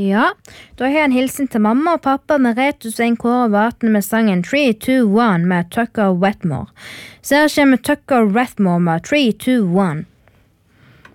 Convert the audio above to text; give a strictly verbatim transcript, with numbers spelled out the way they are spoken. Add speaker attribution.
Speaker 1: Ja, da har jeg en hilsen til mamma og pappa med Merete Hussein Kåre Vatne med sangen three two one med Tucker Wetmore. Så her kommer Tucker Wetmore med three two one.